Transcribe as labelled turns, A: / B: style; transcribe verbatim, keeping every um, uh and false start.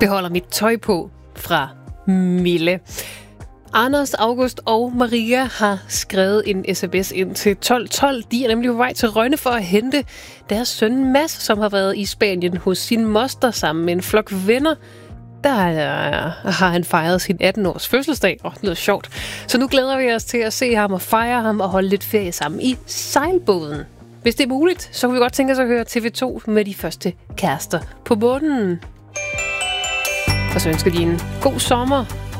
A: Beholder mit tøj på fra Mille. Anders, August og Maria har skrevet en sms ind til tolv tolv. De er nemlig på vej til Rønne for at hente deres søn Mads, som har været i Spanien hos sin moster sammen med en flok venner. Der har han fejret sin atten-års fødselsdag. Åh, det lyder sjovt. Så nu glæder vi os til at se ham og fejre ham og holde lidt ferie sammen i sejlbåden. Hvis det er muligt, så kunne vi godt tænke os at høre T V to med de første kærester på båden. Og så ønsker de en god sommer.